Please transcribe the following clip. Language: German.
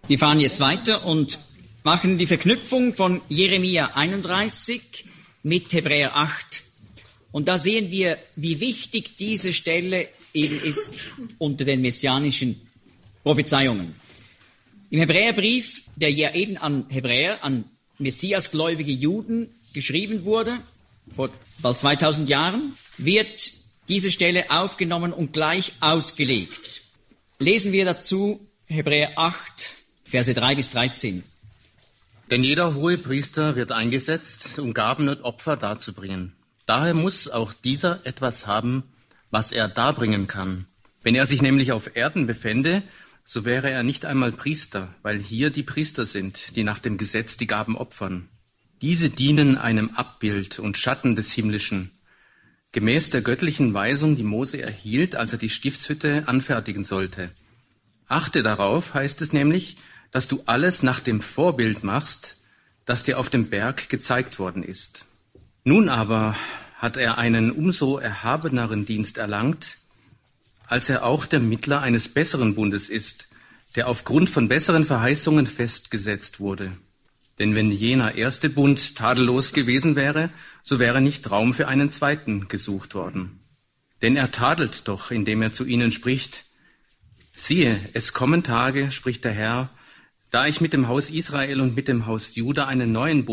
Wir fahren jetzt weiter und machen die Verknüpfung von Jeremia 31 mit Hebräer 8. Und da sehen wir, wie wichtig diese Stelle eben ist unter den messianischen Prophezeiungen. Im Hebräerbrief, der ja eben an Hebräer, an messiasgläubige Juden geschrieben wurde, vor bald 2000 Jahren, wird diese Stelle aufgenommen und gleich ausgelegt. Lesen wir dazu Hebräer 8, Verse 3 bis 13. Denn jeder Hohepriester wird eingesetzt, um Gaben und Opfer darzubringen. Daher muss auch dieser etwas haben, was er darbringen kann. Wenn er sich nämlich auf Erden befände, so wäre er nicht einmal Priester, weil hier die Priester sind, die nach dem Gesetz die Gaben opfern. Diese dienen einem Abbild und Schatten des Himmlischen, gemäß der göttlichen Weisung, die Mose erhielt, als er die Stiftshütte anfertigen sollte. Achte darauf, heißt es nämlich, dass du alles nach dem Vorbild machst, das dir auf dem Berg gezeigt worden ist. Nun aber hat er einen umso erhabeneren Dienst erlangt, als er auch der Mittler eines besseren Bundes ist, der aufgrund von besseren Verheißungen festgesetzt wurde. Denn wenn jener erste Bund tadellos gewesen wäre, so wäre nicht Raum für einen zweiten gesucht worden. Denn er tadelt doch, indem er zu ihnen spricht: Siehe, es kommen Tage, spricht der Herr, da ich mit dem Haus Israel und mit dem Haus Juda einen neuen Bund